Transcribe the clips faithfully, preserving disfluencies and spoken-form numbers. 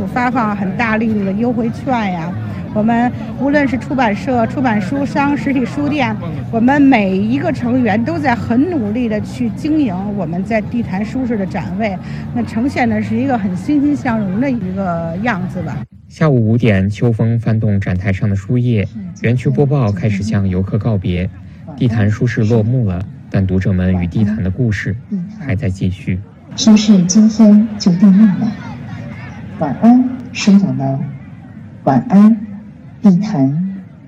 府发放很大力度的优惠券呀。我们无论是出版社、出版书商、实体书店，我们每一个成员都在很努力的去经营我们在地坛书市的展位，那呈现的是一个很欣欣向荣的一个样子吧。 下午五点，秋风翻动展台上的书页，园区播报开始向游客告别，地坛书市落幕了，但读者们与地坛的故事还在继续。 书市今天就闭幕了，晚安，书友们，晚安，地坛。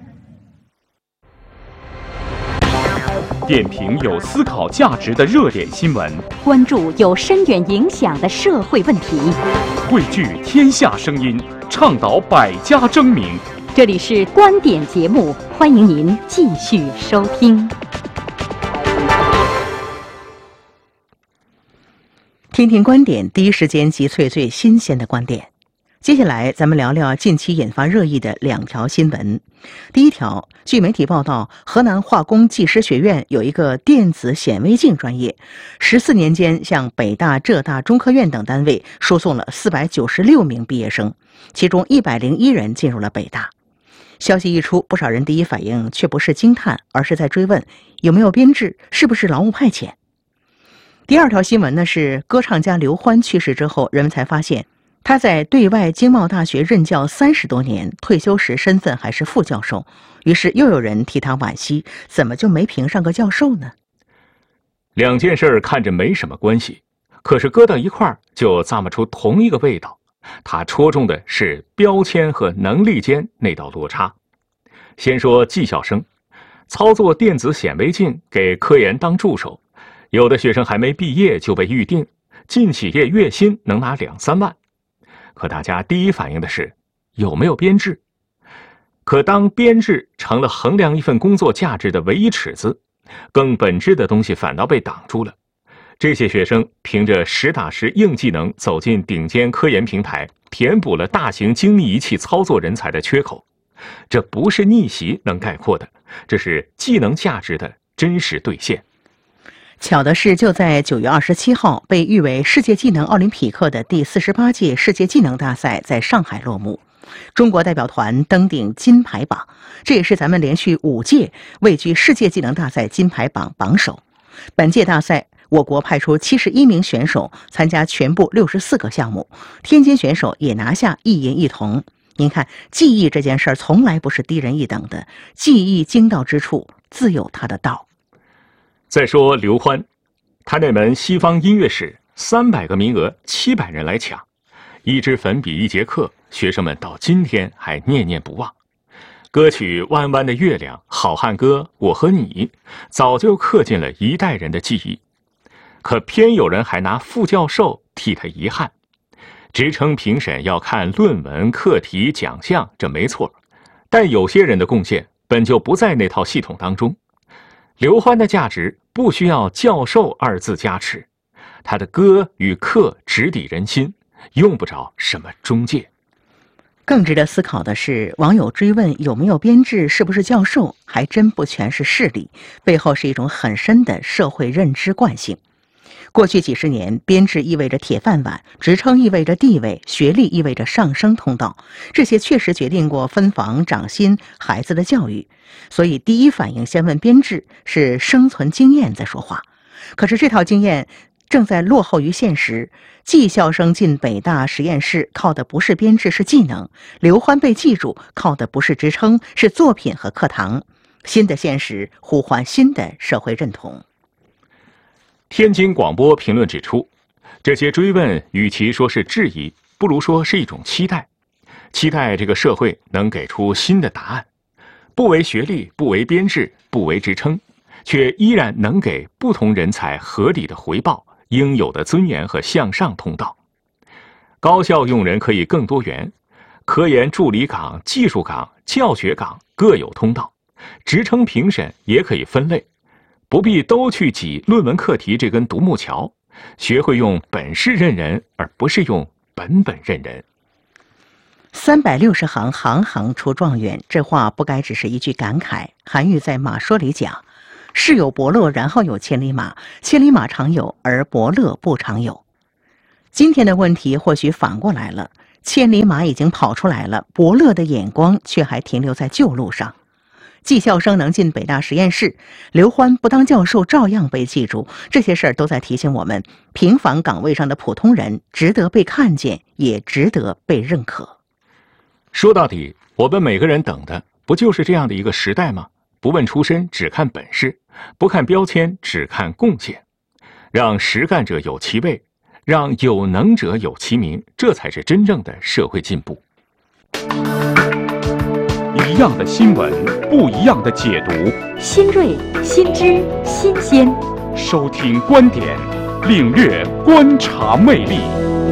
点评有思考价值的热点新闻， 关注有深远影响的社会问题， 汇聚天下声音，倡导百家争鸣。 这里是观点节目，欢迎您继续收听。 听听观点，第一时间集萃最新鲜的观点。接下来咱们聊聊近期引发热议的两条新闻。第一条，据媒体报道，河南化工技师学院有一个电子显微镜专业，十四年间向北大、浙大、中科院等单位输送了四百九十六名毕业生，其中一百零一人进入了北大。消息一出，不少人第一反应却不是惊叹，而是在追问有没有编制，是不是劳务派遣。第二条新闻呢，是歌唱家刘欢去世之后，人们才发现他在对外经贸大学任教三十多年，退休时身份还是副教授，于是又有人替他惋惜，怎么就没评上个教授呢？ 两件事看着没什么关系，可是搁到一块儿就咂摸出同一个味道。他戳中的是标签和能力间那道落差。先说技校生，操作电子显微镜给科研当助手，有的学生还没毕业就被预定，进企业月薪能拿两三万。可大家第一反应的是有没有编制？可当编制成了衡量一份工作价值的唯一尺子，更本质的东西反倒被挡住了。这些学生凭着实打实硬技能走进顶尖科研平台，填补了大型精密仪器操作人才的缺口。这不是逆袭能概括的，这是技能价值的真实兑现。 巧的是，就在九月二十七号，被誉为世界技能奥林匹克的第四十八届世界技能大赛在上海落幕，中国代表团登顶金牌榜，这也是咱们连续五届位居世界技能大赛金牌榜榜首。本届大赛，我国派出七十一名选手参加全部六十四个项目，天津选手也拿下一银一铜。您看，技艺这件事儿从来不是低人一等的，技艺精到之处，自有它的道。 再说刘欢，他那门西方音乐史，三百个名额，七百人来抢，一支粉笔一节课，学生们到今天还念念不忘。歌曲《弯弯的月亮》、《好汉歌》、《我和你》，早就刻进了一代人的记忆。可偏有人还拿副教授替他遗憾。职称评审要看论文、课题、奖项，这没错，但有些人的贡献本就不在那套系统当中。刘欢的价值不需要教授二字加持，他的歌与课直抵人心，用不着什么中介。 更值得思考的是，网友追问有没有编制，是不是教授，还真不全是势力，背后是一种很深的社会认知惯性。过去几十年，编制意味着铁饭碗，职称意味着地位，学历意味着上升通道，这些确实决定过分房、涨薪、孩子的教育。所以第一反应先问编制，是生存经验在说话。可是这套经验正在落后于现实，技校生进北大实验室靠的不是编制，是技能；刘欢被记住靠的不是职称，是作品和课堂。新的现实呼唤新的社会认同。 天津广播评论指出，这些追问与其说是质疑，不如说是一种期待，期待这个社会能给出新的答案，不为学历，不为编制，不为职称，却依然能给不同人才合理的回报，应有的尊严和向上通道。高校用人可以更多元，科研助理岗、技术岗、教学岗各有通道，职称评审也可以分类，不必都去挤论文课题这根独木桥，学会用本事认人，而不是用本本认人。 三百六十行，行行出状元，这话不该只是一句感慨。韩愈在《马说》里讲，世有伯乐，然后有千里马，千里马常有，而伯乐不常有。今天的问题或许反过来了， 千里马已经跑出来了，伯乐的眼光却还停留在旧路上。技校生能进北大实验室，刘欢不当教授照样被记住，这些事儿都在提醒我们，平凡岗位上的普通人值得被看见，也值得被认可。 说到底，我们每个人等的不就是这样的一个时代吗？不问出身，只看本事；不看标签，只看贡献。让实干者有其位，让有能者有其名，这才是真正的社会进步。 一样的新闻，不一样的解读， 新锐、新知、新鲜。 收听观点，领略观察魅力。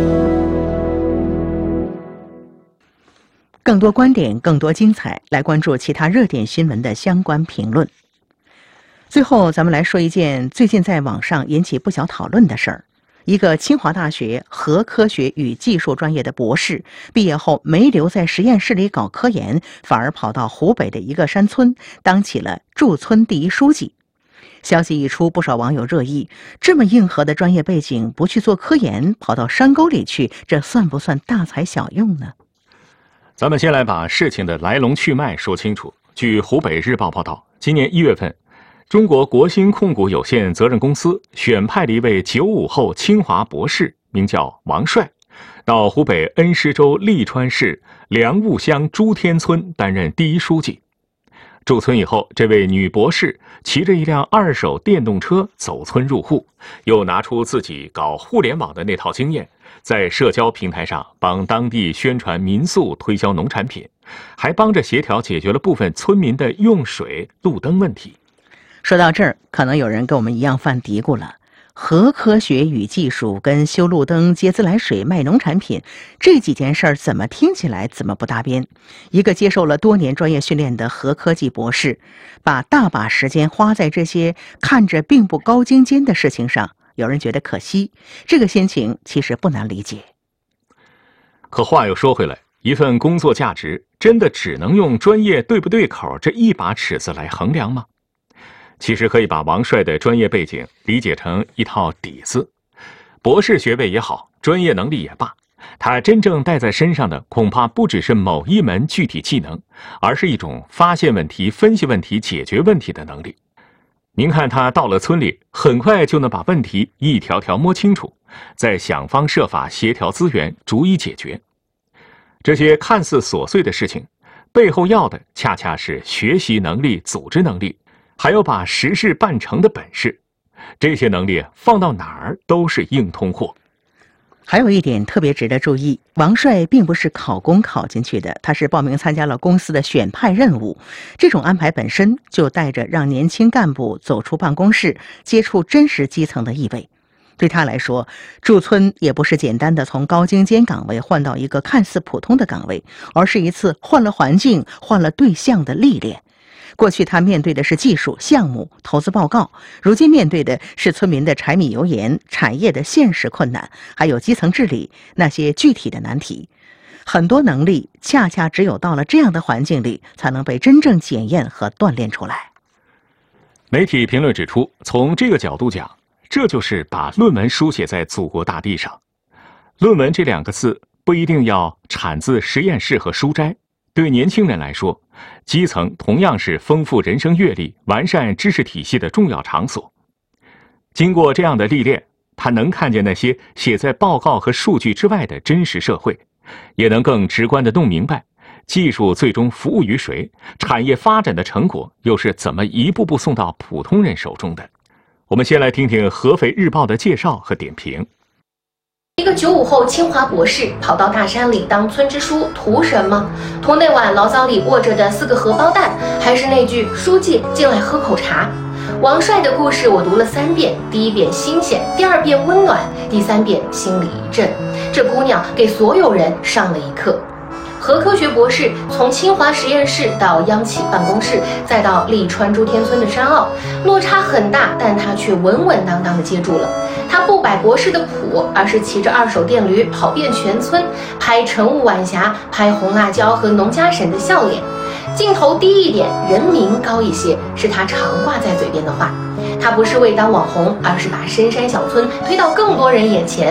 更多观点，更多精彩，来关注其他热点新闻的相关评论。最后，咱们来说一件最近在网上引起不小讨论的事儿。一个清华大学核科学与技术专业的博士，毕业后没留在实验室里搞科研，反而跑到湖北的一个山村，当起了驻村第一书记。消息一出，不少网友热议，这么硬核的专业背景，不去做科研，跑到山沟里去，这算不算大材小用呢？ 咱们先来把事情的来龙去脉说清楚。据湖北日报报道，今年一月份，中国国兴控股有限责任公司选派了一位九五后清华博士，名叫王帅，到湖北恩施州利川市梁务乡朱天村担任第一书记。驻村以后，这位女博士骑着一辆二手电动车走村入户，又拿出自己搞互联网的那套经验，在社交平台上帮当地宣传民宿、推销农产品，还帮着协调解决了部分村民的用水、路灯问题。 说到这儿，可能有人跟我们一样犯嘀咕了，核科学与技术跟修路灯、接自来水、卖农产品这几件事儿怎么听起来怎么不搭边？一个接受了多年专业训练的核科技博士，把大把时间花在这些看着并不高精尖的事情上，有人觉得可惜，这个心情其实不难理解。 可话又说回来，一份工作价值真的只能用专业对不对口这一把尺子来衡量吗？其实可以把王帅的专业背景理解成一套底子，博士学位也好，专业能力也罢，他真正带在身上的恐怕不只是某一门具体技能，而是一种发现问题、分析问题、解决问题的能力。您看他到了村里，很快就能把问题一条条摸清楚，再想方设法协调资源，逐一解决。这些看似琐碎的事情，背后要的恰恰是学习能力、组织能力，还有把实事办成的本事。这些能力放到哪儿都是硬通货。 还有一点特别值得注意，王帅并不是考公考进去的，他是报名参加了公司的选派任务。这种安排本身就带着让年轻干部走出办公室，接触真实基层的意味。对他来说，驻村也不是简单的从高精尖岗位换到一个看似普通的岗位，而是一次换了环境、换了对象的历练。过去他面对的是技术、项目、投资报告，如今面对的是村民的柴米油盐、产业的现实困难，还有基层治理那些具体的难题。很多能力恰恰只有到了这样的环境里，才能被真正检验和锻炼出来。 媒体评论指出，从这个角度讲，这就是把论文书写在祖国大地上。论文这两个字不一定要产自实验室和书斋，对年轻人来说，基层同样是丰富人生阅历、完善知识体系的重要场所。经过这样的历练，他能看见那些写在报告和数据之外的真实社会，也能更直观地弄明白技术最终服务于谁，产业发展的成果又是怎么一步步送到普通人手中的。我们先来听听合肥日报的介绍和点评。 一个九五后清华博士跑到大山里当村支书，图什么？图那碗醪糟里卧着的四个荷包蛋，还是那句书记进来喝口茶？王帅的故事我读了三遍，第一遍新鲜，第二遍温暖，第三遍心里一震。这姑娘给所有人上了一课。核科学博士从清华实验室到央企办公室，再到利川朱天村的山坳，落差很大，但他却稳稳当当地接住了。他不摆博士的谱，而是骑着二手电驴跑遍全村，拍晨雾晚霞，拍红辣椒和农家婶的笑脸。镜头低一点，人民高一些，是他常挂在嘴边的话。他不是为当网红，而是把深山小村推到更多人眼前。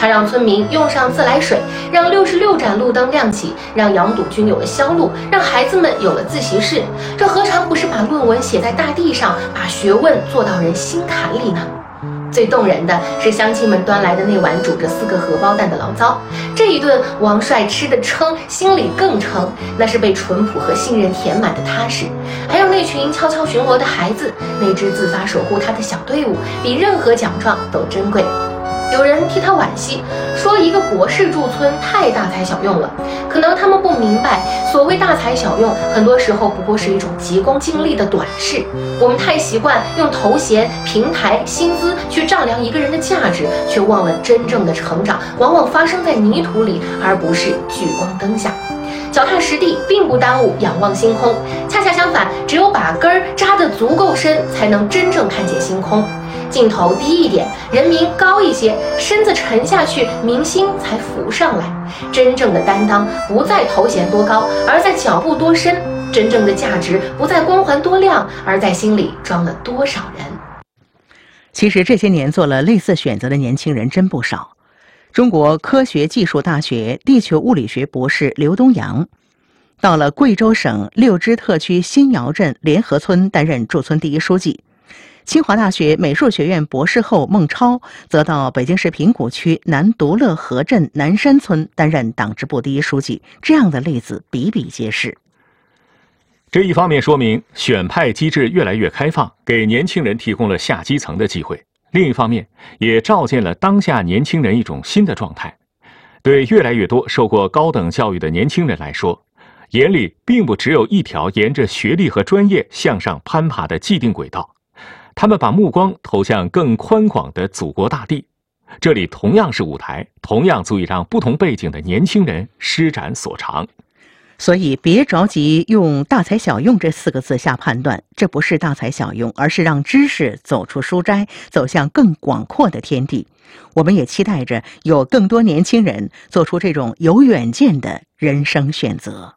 他让村民用上自来水，让六十六盏路灯亮起，让杨督军有了销路，让孩子们有了自习室。这何尝不是把论文写在大地上，把学问做到人心坎里呢？最动人的是乡亲们端来的那碗煮着四个荷包蛋的醪糟，这一顿王帅吃得撑，心里更撑，那是被淳朴和信任填满的踏实。还有那群悄悄巡逻的孩子，那支自发守护他的小队伍，比任何奖状都珍贵。有人替他惋惜，说一个博士驻村太大材小用了。可能他们不明白，所谓大材小用，很多时候不过是一种急功近利的短视。我们太习惯用头衔、平台、薪资去丈量一个人的价值，却忘了真正的成长往往发生在泥土里，而不是聚光灯下。脚踏实地并不耽误仰望星空，恰恰相反，只有把根儿扎得足够深，才能真正看见星空。镜头低一点，人民高一些，身子沉下去，明星才浮上来。真正的担当不在头衔多高，而在脚步多深；真正的价值不在光环多亮，而在心里装了多少人。 其实这些年做了类似选择的年轻人真不少。中国科学技术大学地球物理学博士刘东阳，到了贵州省六支特区新窑镇联合村担任驻村第一书记。清华大学美术学院博士后孟超则到北京市平谷区南独乐河镇南山村担任党支部第一书记，这样的例子比比皆是。 这一方面说明选派机制越来越开放，给年轻人提供了下基层的机会；另一方面，也照见了当下年轻人一种新的状态。对越来越多受过高等教育的年轻人来说，眼里并不只有一条沿着学历和专业向上攀爬的既定轨道。他们把目光投向更宽广的祖国大地，这里同样是舞台，同样足以让不同背景的年轻人施展所长。 所以别着急用大材小用这四个字下判断，这不是大材小用，而是让知识走出书斋，走向更广阔的天地。我们也期待着有更多年轻人做出这种有远见的人生选择。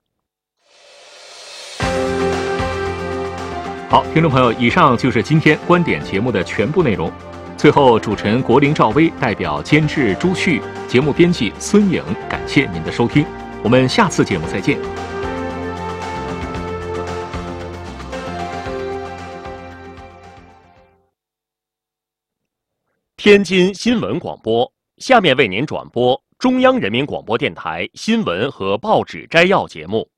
好，听众朋友，以上就是今天观点节目的全部内容。最后，主持人国林赵薇代表监制朱旭、节目编辑孙颖，感谢您的收听，我们下次节目再见。 天津新闻广播，下面为您转播中央人民广播电台新闻和报纸摘要节目。